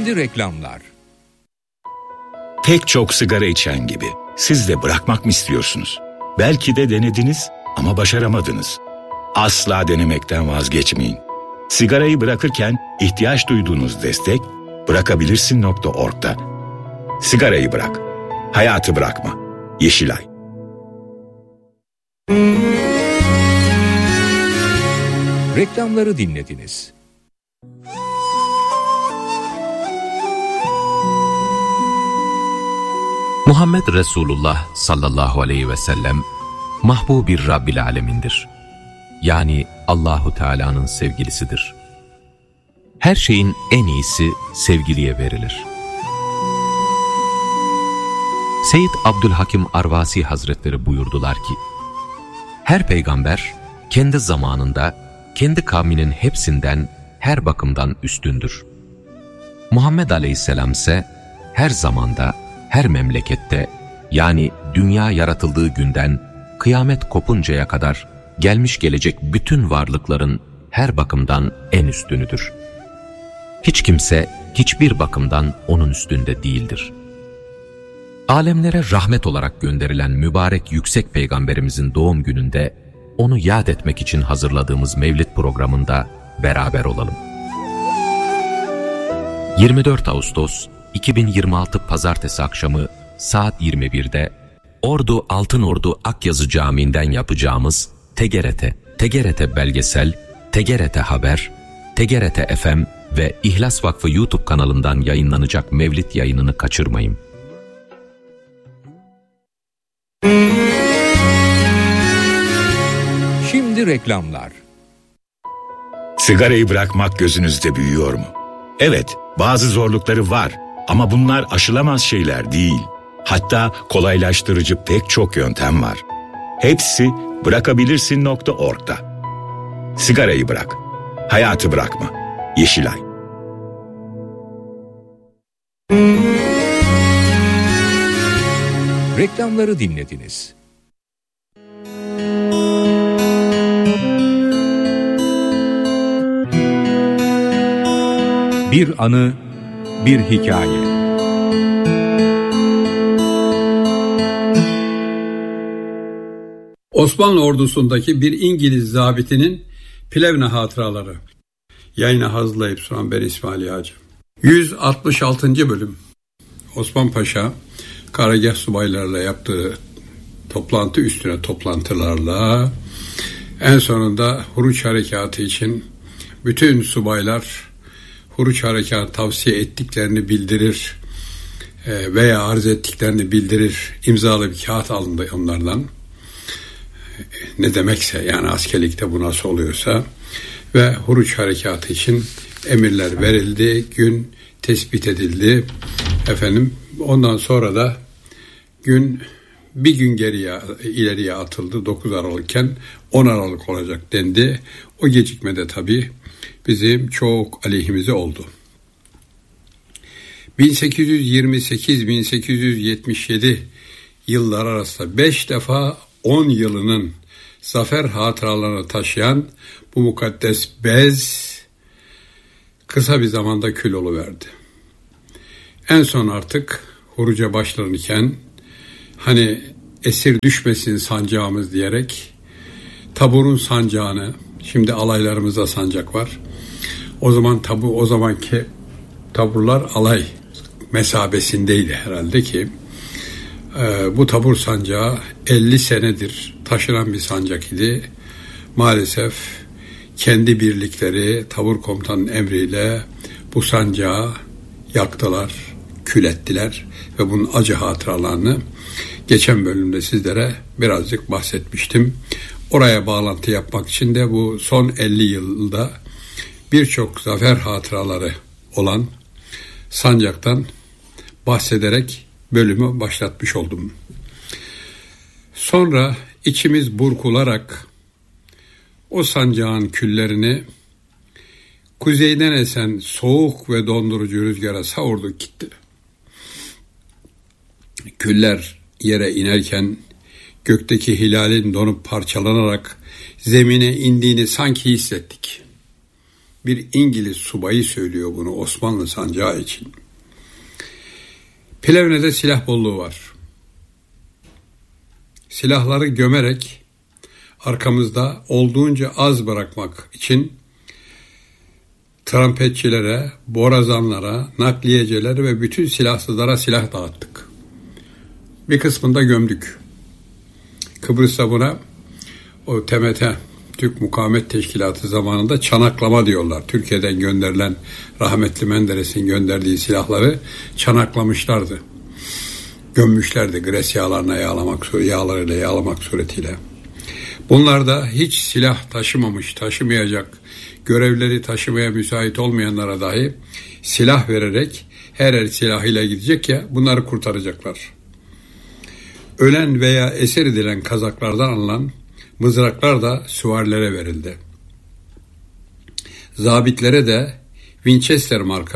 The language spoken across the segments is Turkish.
Şimdi reklamlar. Pek çok sigara içen gibi siz de bırakmak mı istiyorsunuz? Belki de denediniz ama başaramadınız. Asla denemekten vazgeçmeyin. Sigarayı bırakırken ihtiyaç duyduğunuz destek bırakabilirsin.org'da. Sigarayı bırak, hayatı bırakma. Yeşilay. Reklamları dinlediniz. Muhammed Resulullah sallallahu aleyhi ve sellem mahbub-bir Rabbil alemindir. Yani Allahu Teala'nın sevgilisidir. Her şeyin en iyisi sevgiliye verilir. Seyyid Abdülhakim Arvasi Hazretleri buyurdular ki, her peygamber kendi zamanında, kendi kavminin hepsinden her bakımdan üstündür. Muhammed Aleyhisselam ise her zamanda, her memlekette, yani dünya yaratıldığı günden kıyamet kopuncaya kadar gelmiş gelecek bütün varlıkların her bakımdan en üstünüdür. Hiç kimse hiçbir bakımdan onun üstünde değildir. Alemlere rahmet olarak gönderilen mübarek yüksek peygamberimizin doğum gününde onu yad etmek için hazırladığımız Mevlid programında beraber olalım. 24 Ağustos 2026 Pazartesi akşamı saat 21'de Ordu Altınordu Akyazı Camii'nden yapacağımız TGRT Belgesel, TGRT Haber, TGRT FM ve İhlas Vakfı YouTube kanalından yayınlanacak Mevlid yayınını kaçırmayın. Şimdi reklamlar. Sigarayı bırakmak gözünüzde büyüyor mu? Evet, bazı zorlukları var ama bunlar aşılamaz şeyler değil. Hatta kolaylaştırıcı pek çok yöntem var. Hepsi bırakabilirsin.org'da. Sigarayı bırak, hayatı bırakma. Yeşilay. Reklamları dinlediniz. Bir anı, bir hikaye. Osmanlı ordusundaki bir İngiliz zabitinin Plevne hatıraları. Yayına hazırlayıp sunan ben İsmail Yağcı. 166. bölüm. Osman Paşa karargah subaylarla yaptığı toplantı üstüne toplantılarla en sonunda Huruç Harekatı için bütün subaylar Huruç Harekatı tavsiye ettiklerini bildirir veya arz ettiklerini bildirir. İmzalı bir kağıt alındı onlardan. Ne demekse, yani askerlikte bu nasıl oluyorsa, ve Huruç Harekatı için emirler verildi, gün tespit edildi. Ondan sonra da gün bir gün ileriye atıldı. 9 Aralık'ken 10 Aralık olacak dendi. O gecikmede tabii bizim çok aleyhimize oldu. 1828-1877 yıllar arasında 5 defa 10 yılının zafer hatıralarını taşıyan bu mukaddes bez kısa bir zamanda kül oluverdi. En son artık huruca başlanırken hani esir düşmesin sancağımız diyerek taburun sancağını, şimdi alaylarımızda sancak var. O zamanki taburlar alay mesabesindeydi herhalde ki bu tabur sancağı 50 senedir taşınan bir sancak idi. Maalesef kendi birlikleri tabur komutanının emriyle bu sancağı yaktılar, kül ettiler ve bunun acı hatıralarını geçen bölümde sizlere birazcık bahsetmiştim. Oraya bağlantı yapmak için de bu son 50 yılda birçok zafer hatıraları olan sancaktan bahsederek bölümü başlatmış oldum. Sonra içimiz burkularak o sancağın küllerini kuzeyden esen soğuk ve dondurucu rüzgara savurduk gitti. Küller yere inerken gökteki hilalin donup parçalanarak zemine indiğini sanki hissettik. bir İngiliz subayı söylüyor bunu Osmanlı sancağı için. Plevne'de silah bolluğu var. Silahları gömerek arkamızda olduğunca az bırakmak için trampetçilere, borazanlara, nakliyecilere ve bütün silahsızlara silah dağıttık. Bir kısmını da gömdük. Kıbrıs'ta buna o TMT, Türk Mukavemet Teşkilatı zamanında çanaklama diyorlar. Türkiye'den gönderilen rahmetli Menderes'in gönderdiği silahları çanaklamışlardı. Gömmüşlerdi gres yağlarıyla yağlamak suretiyle. Bunlar da hiç silah taşımamış, taşımayacak, görevleri taşımaya müsait olmayanlara dahi silah vererek her el silahıyla gidecek ya bunları kurtaracaklar. Ölen veya esir edilen kazaklardan alınan mızraklar da süvarilere verildi. Zabitlere de Winchester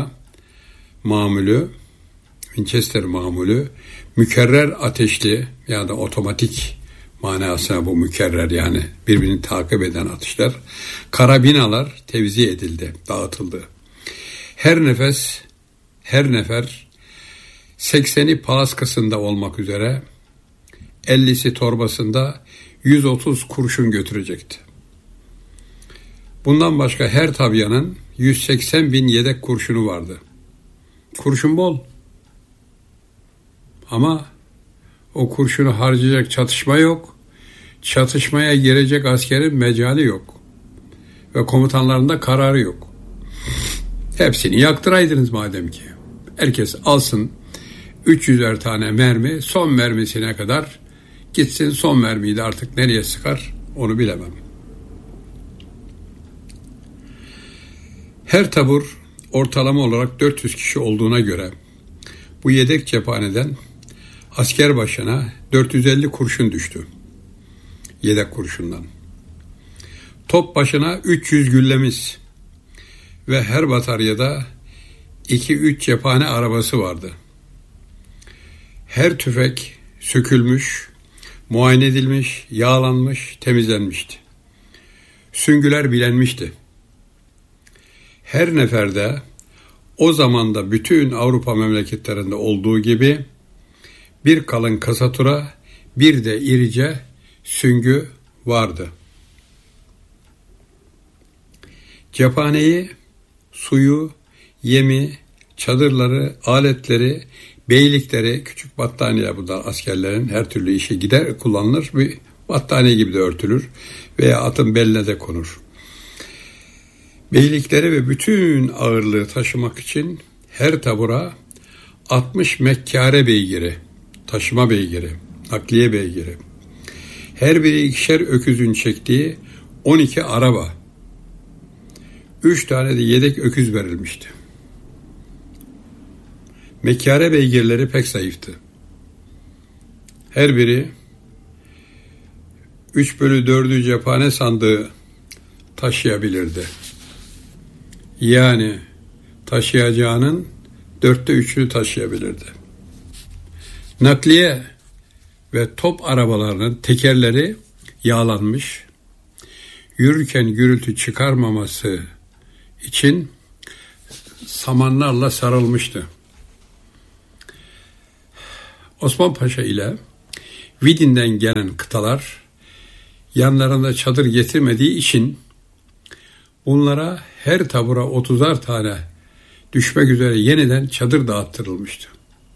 mamulü, mükerrer ateşli ya da otomatik manasına bu mükerrer yani birbirini takip eden atışlar, karabinalar tevzi edildi, dağıtıldı. Her nefer 80'i palaskasında olmak üzere 50'si torbasında 130 kurşun götürecekti. Bundan başka her tabyanın 180 bin yedek kurşunu vardı. Kurşun bol. Ama o kurşunu harcayacak çatışma yok. Çatışmaya girecek askerin mecali yok. Ve komutanların da kararı yok. Hepsini yaktıraydınız madem ki. Herkes alsın 300'er tane mermi, son mermisine kadar gitsin, son mermiyi de artık nereye sıkar onu bilemem. Her tabur ortalama olarak 400 kişi olduğuna göre bu yedek cephaneden asker başına 450 kurşun düştü. Yedek kurşundan. Top başına 300 güllemiz ve her bataryada 2-3 cephane arabası vardı. Her tüfek sökülmüş, muayene edilmiş, yağlanmış, temizlenmişti. Süngüler bilenmişti. Her neferde o zamanda bütün Avrupa memleketlerinde olduğu gibi bir kalın kasatura, bir de irice süngü vardı. Cephaneyi, suyu, yemi, çadırları, aletleri, beylikleri, küçük battaniye bunlar askerlerin her türlü işi gider kullanılır. Bir battaniye gibi de örtülür veya atın beline de konur. Beylikleri ve bütün ağırlığı taşımak için her tabura 60 mekkare beygiri, taşıma beygiri, nakliye beygiri, her biri ikişer öküzün çektiği 12 araba, 3 tane de yedek öküz verilmişti. Mekkare beygirleri pek zayıftı. Her biri 3/4 cephane sandığı taşıyabilirdi. Yani taşıyacağının 3/4'ünü taşıyabilirdi. Nakliye ve top arabalarının tekerleri yağlanmış, yürürken gürültü çıkarmaması için samanlarla sarılmıştı. Osman Paşa ile Vidin'den gelen kıtalar yanlarında çadır getirmediği için bunlara her tabura 30'ar tane düşmek üzere yeniden çadır dağıttırılmıştı.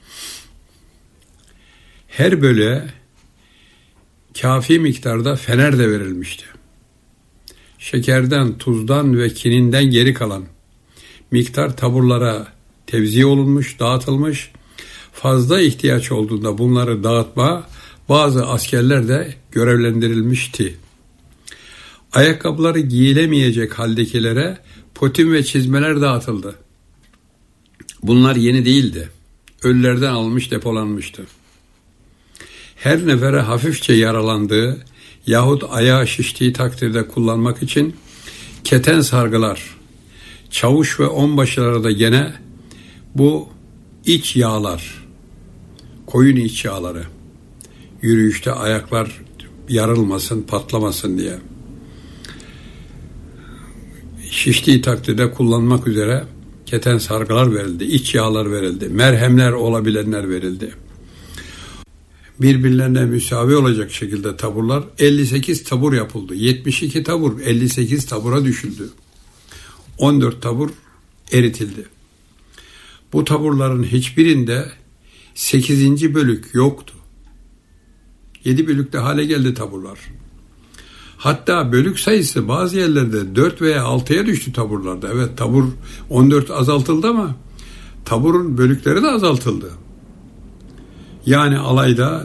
Her bölüğe kafi miktarda fener de verilmişti. Şekerden, tuzdan ve kininden geri kalan miktar taburlara tevzi olunmuş, dağıtılmış. Fazla ihtiyaç olduğunda bunları dağıtma bazı askerler de görevlendirilmişti. Ayakkabıları giyilemeyecek haldekilere potin ve çizmeler dağıtıldı. Bunlar yeni değildi. Ölülerden alınmış, depolanmıştı. Her nefere hafifçe yaralandığı yahut ayağı şiştiği takdirde kullanmak için keten sargılar, çavuş ve onbaşılara da gene bu iç yağlar, koyun iç yağları, yürüyüşte ayaklar yarılmasın, patlamasın diye. şiştiği takdirde kullanmak üzere keten sargılar verildi, iç yağlar verildi, merhemler olabilenler verildi. Birbirlerine müsavi olacak şekilde taburlar, 58 tabur yapıldı. 72 tabur 58 tabura düşüldü. 14 tabur eritildi. Bu taburların hiçbirinde 8. bölük yoktu. 7 bölükte hale geldi taburlar. Hatta bölük sayısı bazı yerlerde 4 veya 6'ya düştü taburlarda. Evet, tabur 14 azaltıldı ama taburun bölükleri de azaltıldı. Yani alayda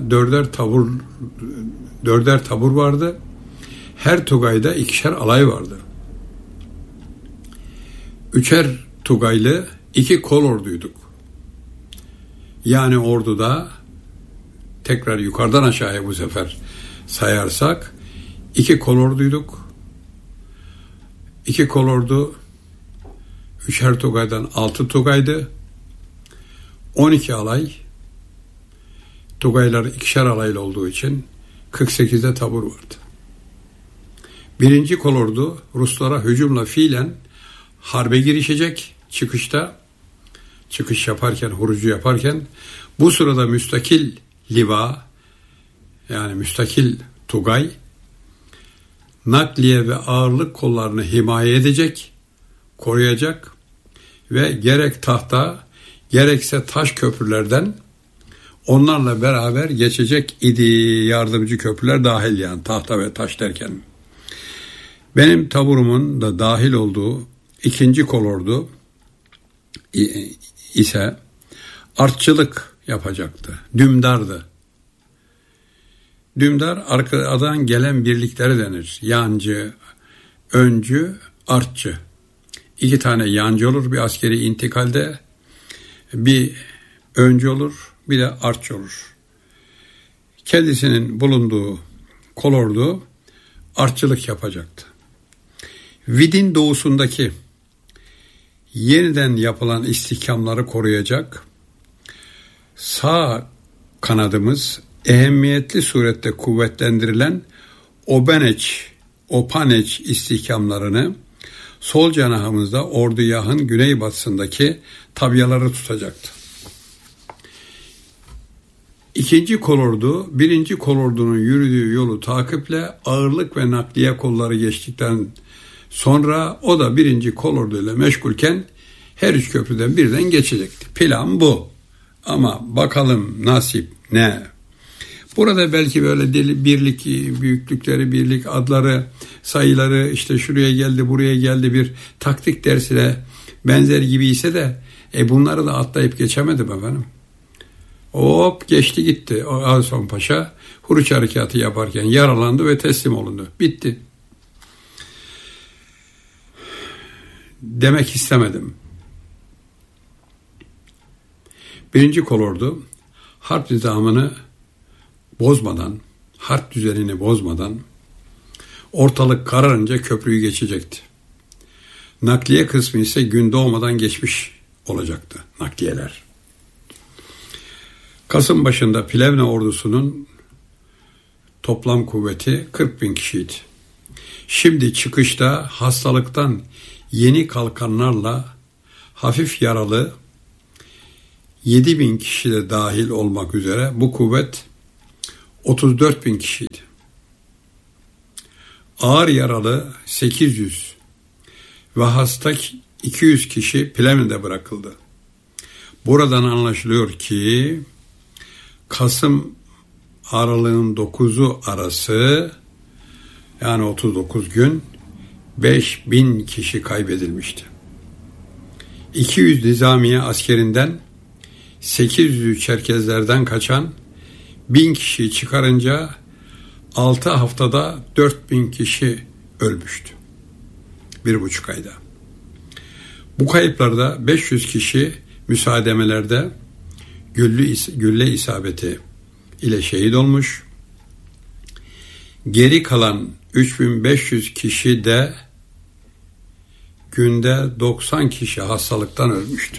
4'er tabur vardı. Her tugayda 2'şer alay vardı. 3'er tugaylı 2 kol orduyduk. Yani orduda tekrar yukarıdan aşağıya bu sefer sayarsak 2 kol orduyduk. 2 kol ordu 3'er tugaydan 6 tugaydı. 12 alay. Tugaylar 2'şer alaylı olduğu için 48'de tabur vardı. 1. kolordu Ruslara hücumla fiilen harbe girişecek çıkışta. Çıkış yaparken, hurucu yaparken bu sırada müstakil liva, yani müstakil tugay nakliye ve ağırlık kollarını himaye edecek, koruyacak ve gerek tahta gerekse taş köprülerden onlarla beraber geçecek idi, yardımcı köprüler dahil, yani tahta ve taş derken. Benim taburumun da dahil olduğu 2. kolordu ise artçılık yapacaktı. Dümdardı. Dümdar arkadan gelen birliklere denir. Yancı, öncü, artçı. 2 tane yancı olur bir askeri intikalde. Bir öncü olur, bir de artçı olur. Kendisinin bulunduğu kolordu artçılık yapacaktı. Vidin doğusundaki yeniden yapılan istihkamları koruyacak, sağ kanadımız ehemmiyetli surette kuvvetlendirilen Opaneç istihkamlarını, sol cenahımızda Orduyah'ın güneybatısındaki tabyaları tutacaktı. 2. kolordu, 1. kolordunun yürüdüğü yolu takiple ağırlık ve nakliye kolları geçtikten sonra o da 1. kolorduyla meşgulken her 3 köprüden birden geçecekti. Plan bu. Ama bakalım nasip ne? Burada belki böyle birlik, büyüklükleri, birlik adları, sayıları, işte şuraya geldi, buraya geldi bir taktik dersine benzer gibi ise de bunları da atlayıp geçemedim efendim. Hop geçti gitti. Osman Paşa Huruç harekatı yaparken yaralandı ve teslim olundu. Bitti. Demek istemedim. 1. kolordu harp nizamını bozmadan, harp düzenini bozmadan ortalık kararınca köprüyü geçecekti. Nakliye kısmı ise gün doğmadan geçmiş olacaktı nakliyeler. Kasım başında Plevne ordusunun toplam kuvveti 40.000 kişiydi. Şimdi çıkışta hastalıktan yeni kalkanlarla hafif yaralı 7.000 kişi de dahil olmak üzere bu kuvvet 34.000 kişiydi. Ağır yaralı 800 ve hasta 200 kişi Plevne'de bırakıldı. Buradan anlaşılıyor ki Kasım aralığın 9'u arası, yani 39 gün 5.000 kişi kaybedilmişti. 200 nizamiye askerinden 800'ü Çerkezlerden kaçan 1000 kişi çıkarınca 6 haftada 4.000 kişi ölmüştü. 1,5 ayda. Bu kayıplarda 500 kişi müsaademelerde gülle isabeti ile şehit olmuş. Geri kalan 3500 kişi de günde 90 kişi hastalıktan ölmüştü.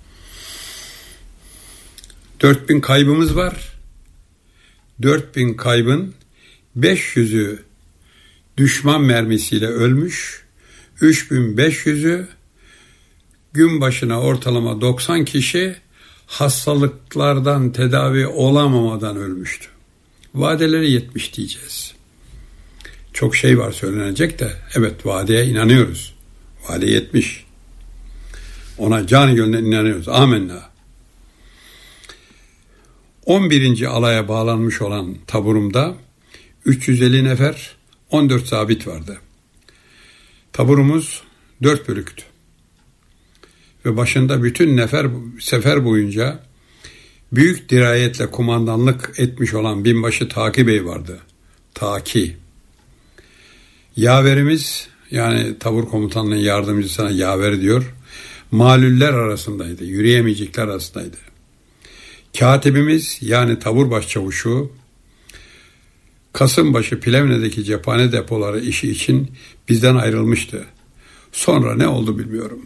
4000 kaybımız var. 4000 kaybın 500'ü düşman mermisiyle ölmüş, 3500'ü gün başına ortalama 90 kişi hastalıklardan tedavi olamamadan ölmüştü. Vadeleri 70 diyeceğiz. Çok şey var söylenecek de evet, vadeye inanıyoruz. Vade 70. Ona canı gönülden inanıyoruz. Amenna. 11. alaya bağlanmış olan taburumda 350 nefer 14 zabit vardı. Taburumuz 4 bölüktü. Ve başında bütün sefer boyunca büyük dirayetle kumandanlık etmiş olan binbaşı Taki Bey vardı. Taki. Yaverimiz, yani tabur komutanlığının yardımcısına yaver diyor, malüller arasındaydı, yürüyemeyecekler arasındaydı. Katibimiz, yani tabur başçavuşu, Kasımbaşı Plevne'deki cephane depoları işi için bizden ayrılmıştı. Sonra ne oldu bilmiyorum.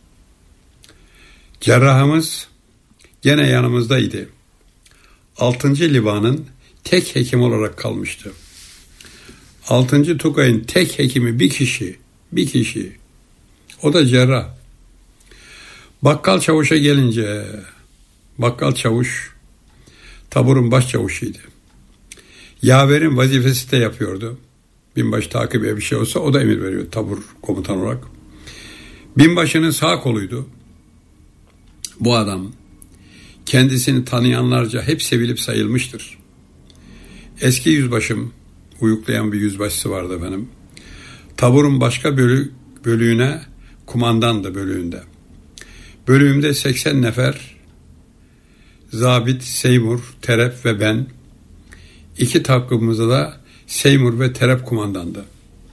Cerrahımız gene yanımızdaydı. 6. Livan'ın tek hekim olarak kalmıştı. 6. Tugay'ın tek hekimi bir kişi. O da cerrah. Bakkal çavuşa gelince, bakkal çavuş taburun başçavuşuydu. Yaverin vazifesi de yapıyordu. Binbaşı takibe bir şey olsa o da emir veriyor tabur komutan olarak. Binbaşının sağ koluydu. Bu adam kendisini tanıyanlarca hep sevilip sayılmıştır. Eski yüzbaşım, uyuklayan bir yüzbaşısı vardı benim. Taburun başka bölüğüne kumandandı bölüğünde. Bölüğümde 80 nefer zabit, seymur, terep ve ben. 2 takımımızda da seymur ve terep kumandandı.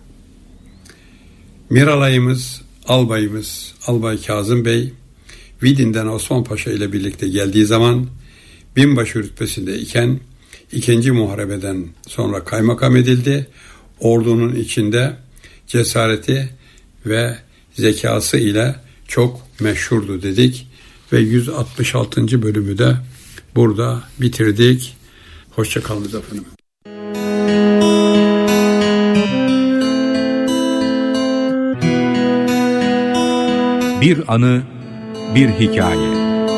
Miralayımız, albayımız, Albay Kazım Bey, Vidin'den Osman Paşa ile birlikte geldiği zaman binbaşı rütbesinde iken 2. Muharebe'den sonra kaymakam edildi. Ordunun içinde cesareti ve zekası ile çok meşhurdu dedik ve 166. bölümü de burada bitirdik. Hoşça kalınız efendim. Bir anı, bir hikaye.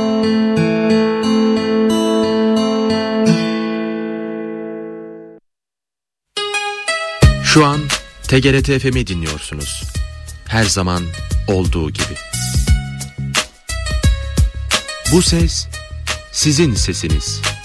Şu an TGRT FM'i dinliyorsunuz. Her zaman olduğu gibi. Bu ses sizin sesiniz.